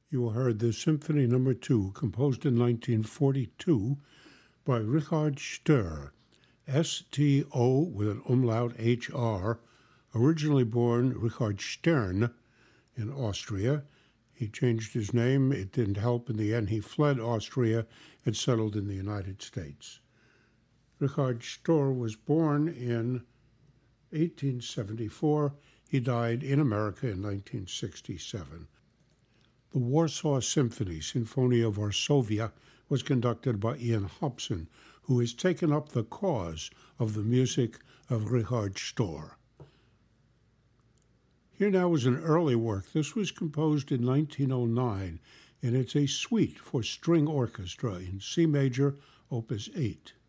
You heard the Symphony No. 2, composed in 1942 by Richard Stohr, S-T-O with an umlaut H-R, originally born Richard Stern in Austria. He changed his name. It didn't help. In the end, he fled Austria and settled in the United States. Richard Stohr was born in 1874. He died in America in 1967. The Warsaw Symphony, Sinfonia Varsovia, was conducted by Ian Hobson, who has taken up the cause of the music of Richard Stohr. Here now is an early work. This was composed in 1909, and it's a suite for string orchestra in C major, Opus 8.